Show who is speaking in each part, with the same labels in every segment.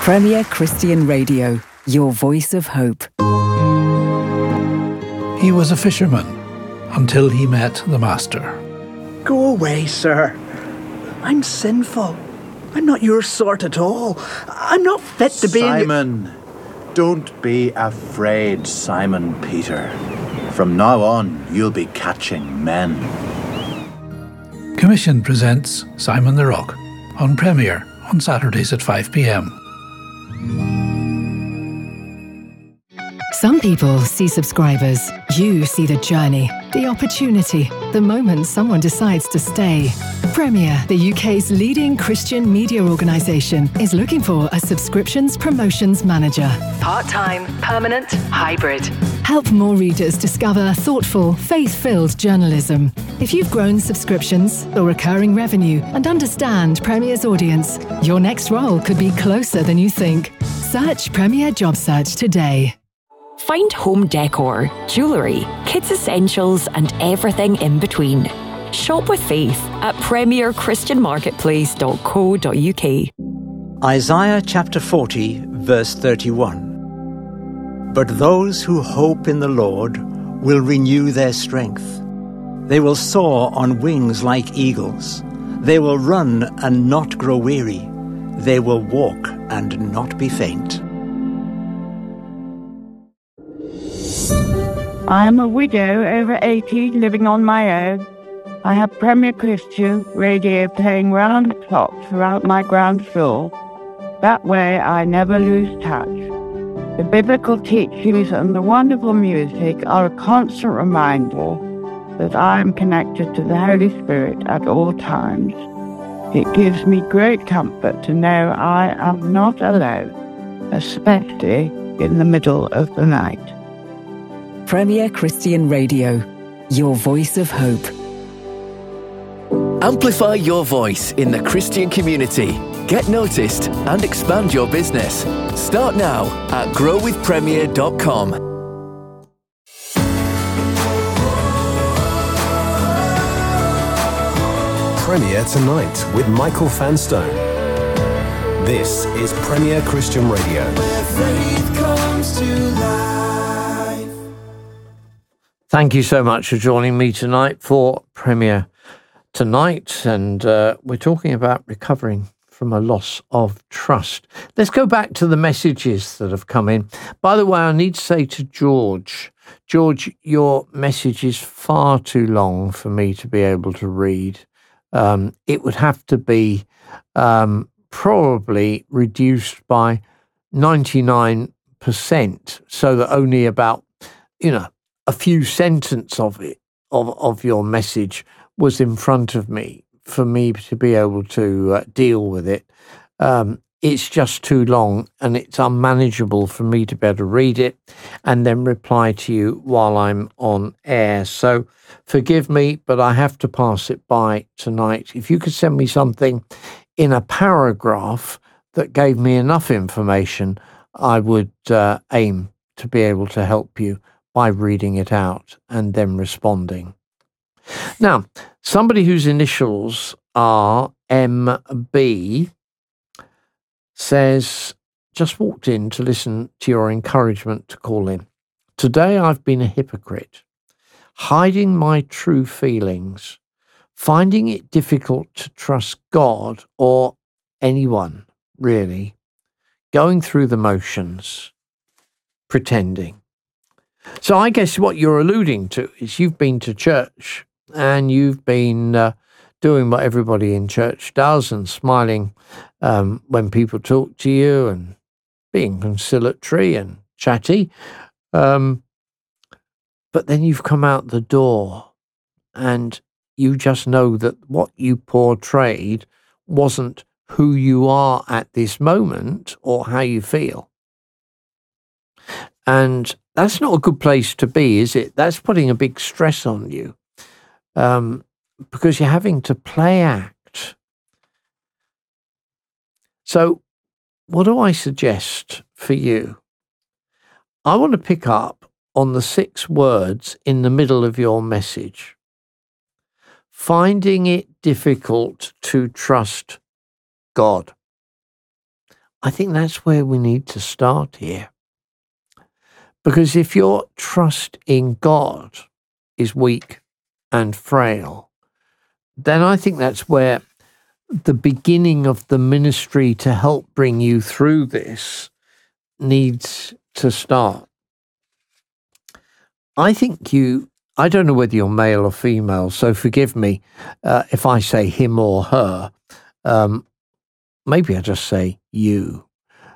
Speaker 1: Premier Christian Radio, your voice of hope.
Speaker 2: He was a fisherman until he met the Master.
Speaker 3: Go away, sir. I'm sinful. I'm not your sort at all. I'm not fit to be
Speaker 4: Simon, don't be afraid, Simon Peter. From now on, you'll be catching men.
Speaker 2: Commission presents Simon the Rock on Premier on Saturdays at 5 p.m.
Speaker 5: Some people see subscribers. You see the journey, the opportunity, the moment someone decides to stay. Premier, the UK's leading Christian media organisation, is looking for a subscriptions promotions manager. Part-time, permanent, hybrid. Help more readers discover thoughtful, faith-filled journalism. If you've grown subscriptions or recurring revenue and understand Premier's audience, your next role could be closer than you think. Search Premier Job Search today.
Speaker 6: Find home decor, jewellery, kids essentials and everything in between. Shop with faith at premierchristianmarketplace.co.uk.
Speaker 7: Isaiah chapter 40, verse 31. But those who hope in the Lord will renew their strength. They will soar on wings like eagles. They will run and not grow weary. They will walk and not be faint.
Speaker 8: I am a widow over 80 living on my own. I have Premier Christian Radio playing round the clock throughout my ground floor. That way I never lose touch. The biblical teachings and the wonderful music are a constant reminder that I am connected to the Holy Spirit at all times. It gives me great comfort to know I am not alone, especially in the middle of the night.
Speaker 1: Premier Christian Radio, your voice of hope.
Speaker 9: Amplify your voice in the Christian community. Get noticed and expand your business. Start now at growwithpremier.com.
Speaker 10: Premier Tonight with Michael Fanstone. This is Premier Christian Radio. Where faith comes to life.
Speaker 11: Thank you so much for joining me tonight for Premier Tonight, and we're talking about recovering from a loss of trust. Let's go back to the messages that have come in. By the way, I need to say to George, your message is far too long for me to be able to read. It would have to be probably reduced by 99%, so that only about, a few sentences of your message was in front of me for me to be able to deal with it. It's just too long and it's unmanageable for me to be able to read it and then reply to you while I'm on air. So forgive me, but I have to pass it by tonight. If you could send me something in a paragraph that gave me enough information, I would aim to be able to help you by reading it out and then responding. Now, somebody whose initials are MB says, just walked in to listen to your encouragement to call in. Today I've been a hypocrite, hiding my true feelings, finding it difficult to trust God or anyone, really, going through the motions, pretending. So I guess what you're alluding to is you've been to church and you've been doing what everybody in church does and smiling when people talk to you and being conciliatory and chatty. But then you've come out the door and you just know that what you portrayed wasn't who you are at this moment or how you feel. And that's not a good place to be, is it? That's putting a big stress on you because you're having to play act. So what do I suggest for you? I want to pick up on the 6 words in the middle of your message. Finding it difficult to trust God. I think that's where we need to start here. Because if your trust in God is weak and frail, then I think that's where the beginning of the ministry to help bring you through this needs to start. I don't know whether you're male or female, so forgive me if I say him or her. Maybe I just say you.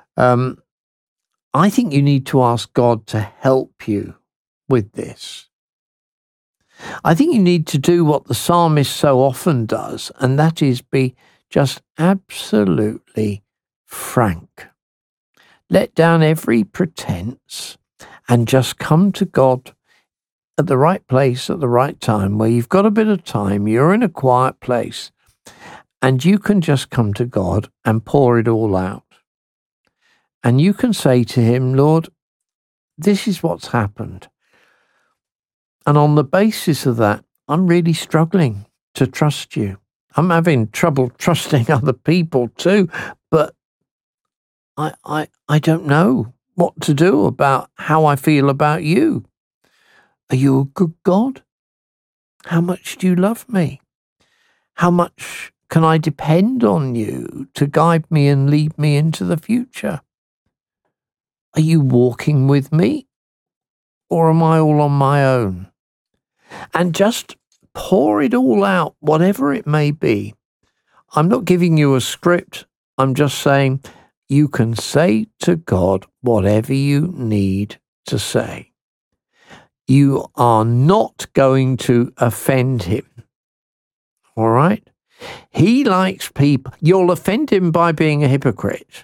Speaker 11: I think you need to ask God to help you with this. I think you need to do what the psalmist so often does, and that is be just absolutely frank. Let down every pretense and just come to God at the right place at the right time, where you've got a bit of time, you're in a quiet place, and you can just come to God and pour it all out. And you can say to him, Lord, this is what's happened. And on the basis of that, I'm really struggling to trust you. I'm having trouble trusting other people too, but I don't know what to do about how I feel about you. Are you a good God? How much do you love me? How much can I depend on you to guide me and lead me into the future? Are you walking with me, or am I all on my own? And just pour it all out, whatever it may be. I'm not giving you a script. I'm just saying you can say to God whatever you need to say. You are not going to offend him. All right? He likes people. You'll offend him by being a hypocrite.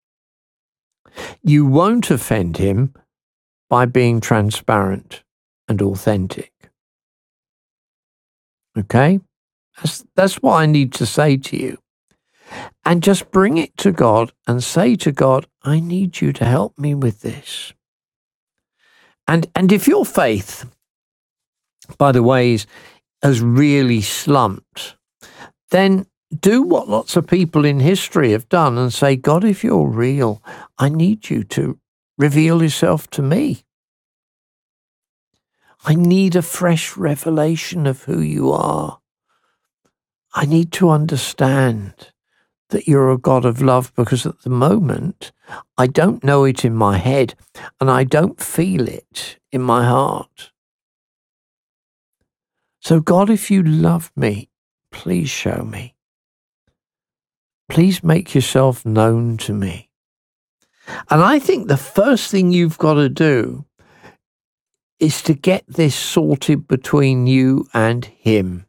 Speaker 11: You won't offend him by being transparent and authentic. Okay? That's what I need to say to you. And just bring it to God and say to God, I need you to help me with this. And if your faith, by the way, has really slumped, then do what lots of people in history have done and say, God, if you're real, I need you to reveal yourself to me. I need a fresh revelation of who you are. I need to understand that you're a God of love, because at the moment, I don't know it in my head and I don't feel it in my heart. So God, if you love me, please show me. Please make yourself known to me. And I think the first thing you've got to do is to get this sorted between you and him.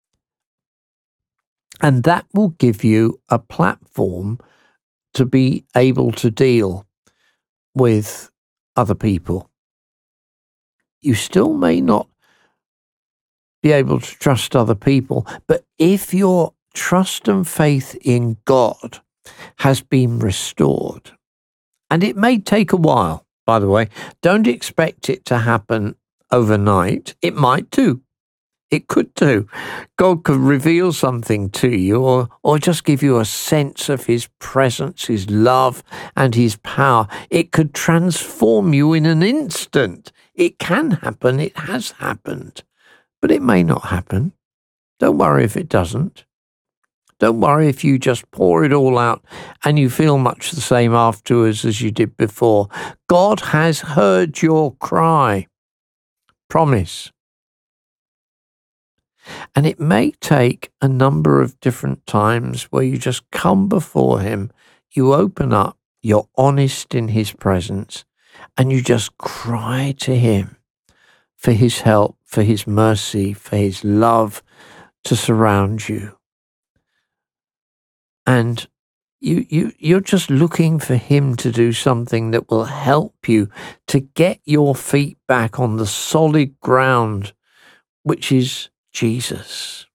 Speaker 11: And that will give you a platform to be able to deal with other people. You still may not be able to trust other people, but if your trust and faith in God has been restored, and it may take a while, by the way, don't expect it to happen overnight. It might do. It could do. God could reveal something to you or just give you a sense of his presence, his love, and his power. It could transform you in an instant. It can happen. It has happened. But it may not happen. Don't worry if it doesn't. Don't worry if you just pour it all out and you feel much the same afterwards as you did before. God has heard your cry. Promise. And it may take a number of different times where you just come before him, you open up, you're honest in his presence, and you just cry to him for his help, for his mercy, for his love to surround you. And you're just looking for him to do something that will help you to get your feet back on the solid ground, which is Jesus.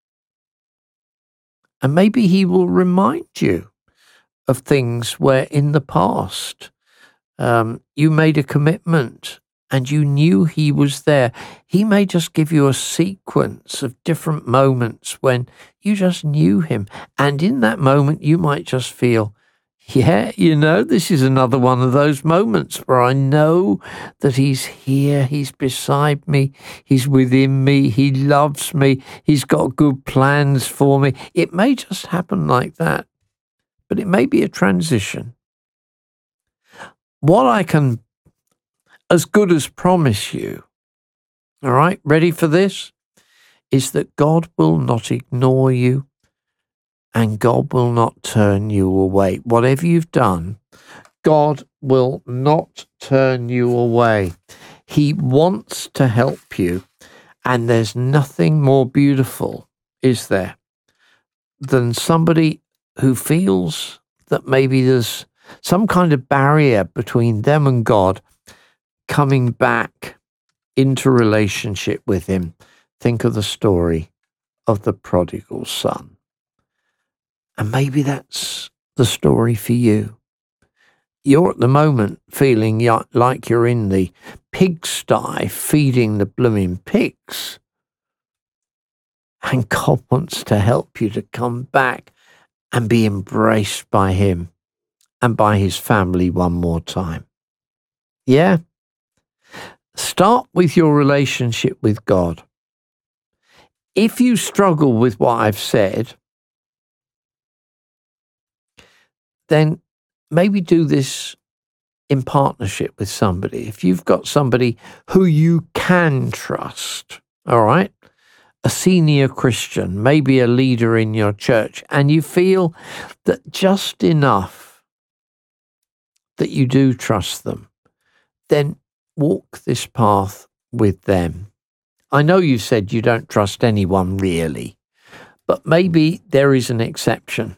Speaker 11: And maybe he will remind you of things where in the past you made a commitment and you knew he was there. He may just give you a sequence of different moments when you just knew him. And in that moment, you might just feel Yeah, this is another one of those moments where I know that he's here, he's beside me, he's within me, he loves me, he's got good plans for me. It may just happen like that, but it may be a transition. What I can as good as promise you, all right, ready for this, is that God will not ignore you. And God will not turn you away. Whatever you've done, God will not turn you away. He wants to help you. And there's nothing more beautiful, is there, than somebody who feels that maybe there's some kind of barrier between them and God coming back into relationship with him. Think of the story of the prodigal son. And maybe that's the story for you. You're at the moment feeling like you're in the pigsty feeding the blooming pigs. And God wants to help you to come back and be embraced by him and by his family one more time. Yeah? Start with your relationship with God. If you struggle with what I've said, then maybe do this in partnership with somebody. If you've got somebody who you can trust, all right, a senior Christian, maybe a leader in your church, and you feel that just enough that you do trust them, then walk this path with them. I know you said you don't trust anyone really, but maybe there is an exception.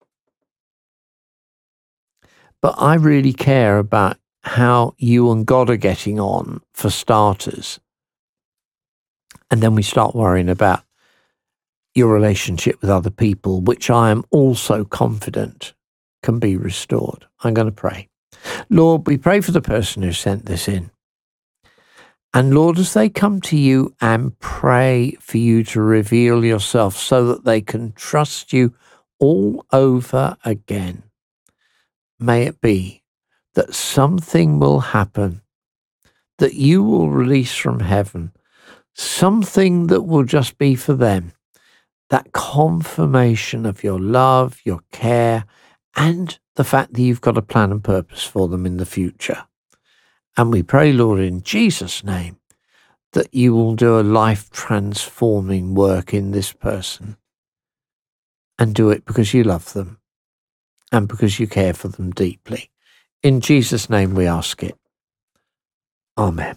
Speaker 11: But I really care about how you and God are getting on, for starters. And then we start worrying about your relationship with other people, which I am also confident can be restored. I'm going to pray. Lord, we pray for the person who sent this in. And Lord, as they come to you and pray for you to reveal yourself so that they can trust you all over again, may it be that something will happen, that you will release from heaven, something that will just be for them, that confirmation of your love, your care, and the fact that you've got a plan and purpose for them in the future. And we pray, Lord, in Jesus' name, that you will do a life-transforming work in this person, and do it because you love them and because you care for them deeply. In Jesus' name we ask it. Amen.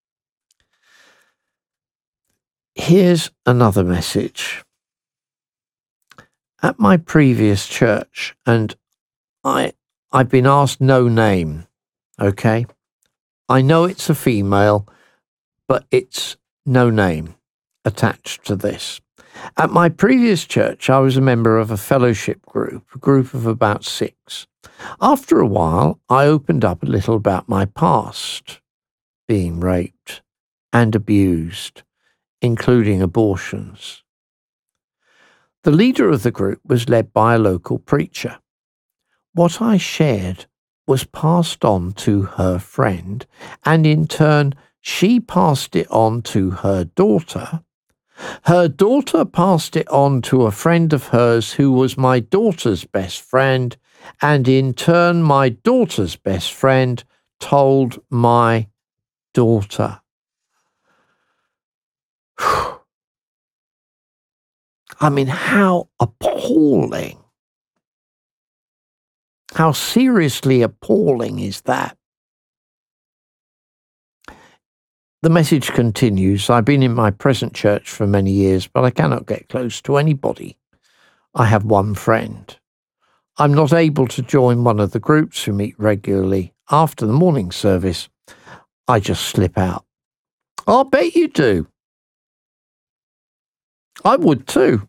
Speaker 11: Here's another message. At my previous church, and I've been asked no name, okay? I know it's a female, but it's no name attached to this. At my previous church, I was a member of a fellowship group, a group of about 6. After a while, I opened up a little about my past, being raped and abused, including abortions. The leader of the group was led by a local preacher. What I shared was passed on to her friend, and in turn, she passed it on to her daughter. Her daughter passed it on to a friend of hers who was my daughter's best friend, and in turn, my daughter's best friend told my daughter. I mean, how appalling. How seriously appalling is that? The message continues. I've been in my present church for many years, but I cannot get close to anybody. I have one friend. I'm not able to join one of the groups who meet regularly. After the morning service, I just slip out. I'll bet you do. I would too.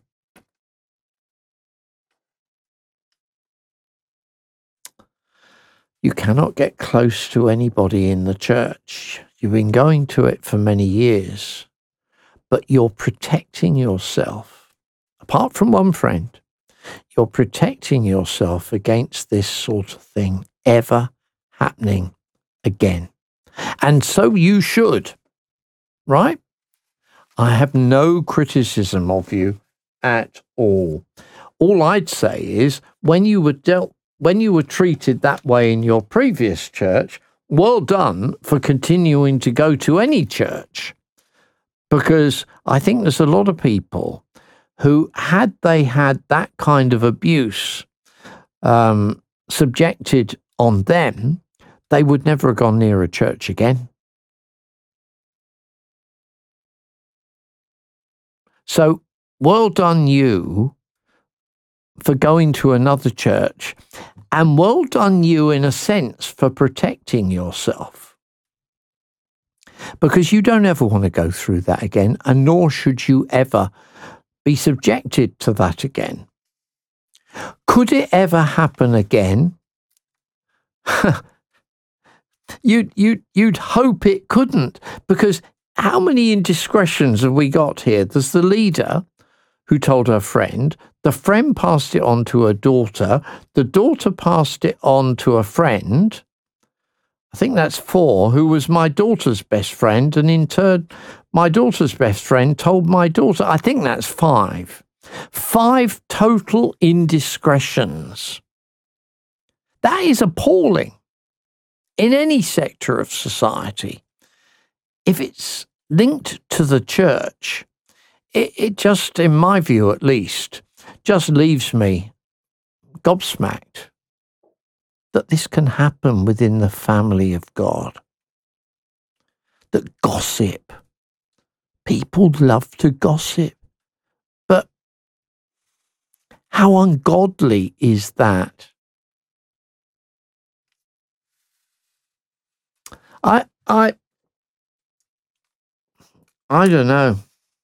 Speaker 11: You cannot get close to anybody in the church. You've been going to it for many years, but you're protecting yourself. Apart from one friend, You're protecting yourself against this sort of thing ever happening again. And so you should, right? I have no criticism of you at all. All I'd say is when you were treated that way in your previous church, well done for continuing to go to any church. Because I think there's a lot of people who, had they had that kind of abuse subjected on them, they would never have gone near a church again. So, well done you for going to another church, and well done you in a sense for protecting yourself. Because you don't ever want to go through that again, and nor should you ever be subjected to that again. Could it ever happen again? You'd hope it couldn't, because how many indiscretions have we got here? There's the leader who told her friend, the friend passed it on to her daughter, the daughter passed it on to a friend, I think that's 4, who was my daughter's best friend, and in turn, my daughter's best friend told my daughter, I think that's 5. 5 total indiscretions. That is appalling in any sector of society. If it's linked to the church, it just, in my view at least, just leaves me gobsmacked that this can happen within the family of God. That gossip. People love to gossip. But how ungodly is that? I don't know.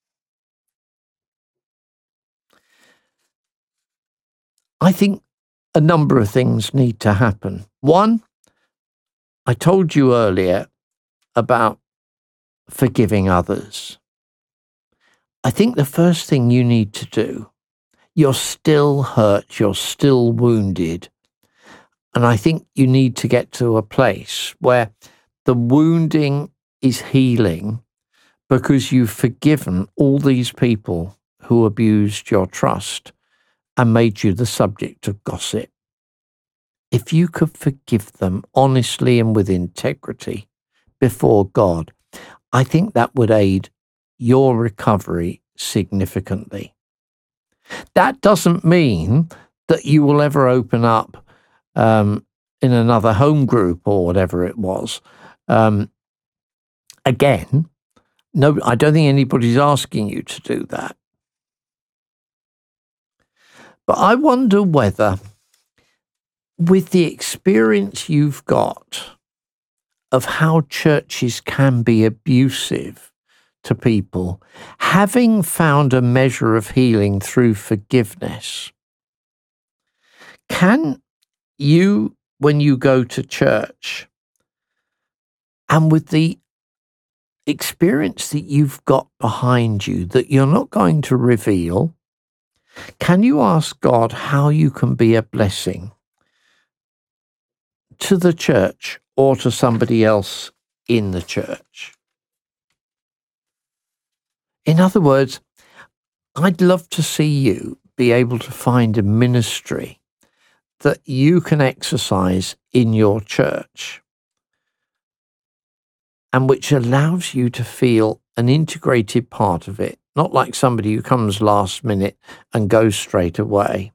Speaker 11: I think a number of things need to happen. One, I told you earlier about forgiving others. I think the first thing you need to do, you're still hurt, you're still wounded, and I think you need to get to a place where the wounding is healing because you've forgiven all these people who abused your trust and made you the subject of gossip. If you could forgive them honestly and with integrity before God, I think that would aid your recovery significantly. That doesn't mean that you will ever open up in another home group or whatever it was. Again, no, I don't think anybody's asking you to do that. But I wonder whether, with the experience you've got of how churches can be abusive to people, having found a measure of healing through forgiveness, can you, when you go to church, and with the experience that you've got behind you that you're not going to reveal, can you ask God how you can be a blessing to the church or to somebody else in the church? In other words, I'd love to see you be able to find a ministry that you can exercise in your church and which allows you to feel an integrated part of it, not like somebody who comes last minute and goes straight away,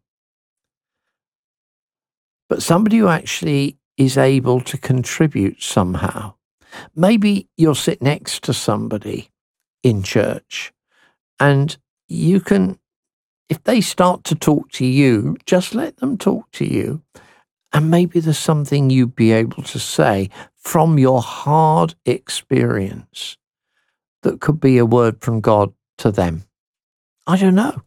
Speaker 11: but somebody who actually is able to contribute somehow. Maybe you'll sit next to somebody in church and you can, if they start to talk to you, just let them talk to you. And maybe there's something you'd be able to say from your hard experience that could be a word from God to them. I don't know.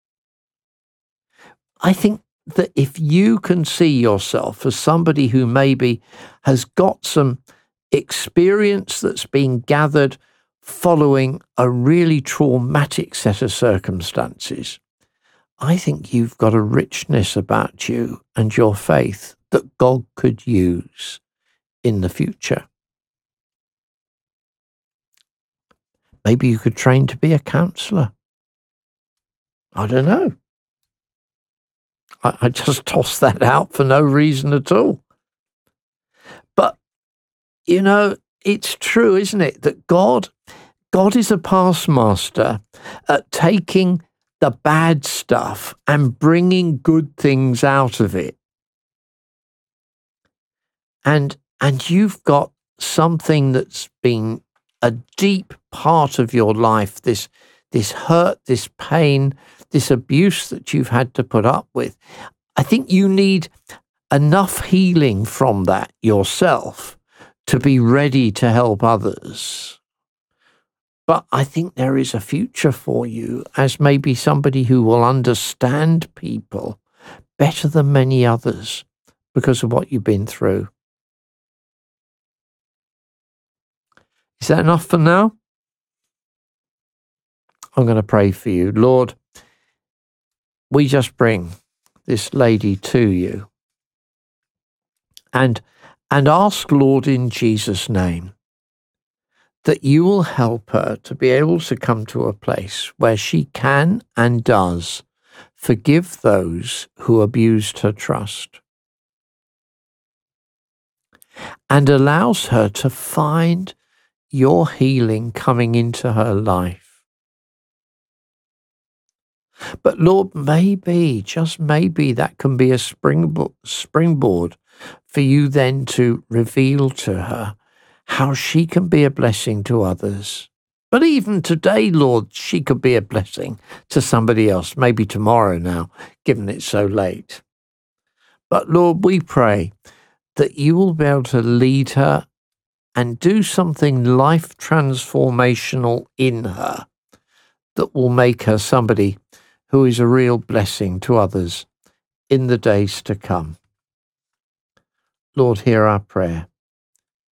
Speaker 11: I think that if you can see yourself as somebody who maybe has got some experience that's been gathered following a really traumatic set of circumstances, I think you've got a richness about you and your faith that God could use in the future. Maybe you could train to be a counsellor. I don't know. I just tossed that out for no reason at all. But, you know, it's true, isn't it, that God is a past master at taking the bad stuff and bringing good things out of it. And you've got something that's been a deep part of your life, this hurt, this pain, this abuse that you've had to put up with. I think you need enough healing from that yourself to be ready to help others. But I think there is a future for you as maybe somebody who will understand people better than many others because of what you've been through. Is that enough for now? I'm going to pray for you. Lord, we just bring this lady to you and ask, Lord, in Jesus' name, that you will help her to be able to come to a place where she can and does forgive those who abused her trust, and allows her to find your healing coming into her life. But Lord, maybe, just maybe, that can be a springboard for you then to reveal to her how she can be a blessing to others. But even today, Lord, she could be a blessing to somebody else, maybe tomorrow now, given it's so late. But Lord, we pray that you will be able to lead her and do something life transformational in her that will make her somebody who is a real blessing to others in the days to come. Lord, hear our prayer.